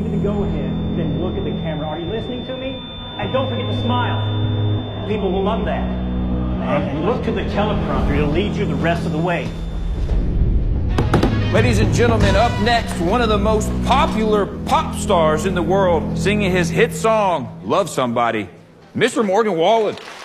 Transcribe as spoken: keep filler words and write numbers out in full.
give you the go-ahead, then look at the camera. Are you listening to me? And don't forget to smile. People will love that. And look to the teleprompter to lead you the rest of the way. Ladies and gentlemen, up next, one of the most popular pop stars in the world, singing his hit song, Love Somebody, Mister Morgan Wallen.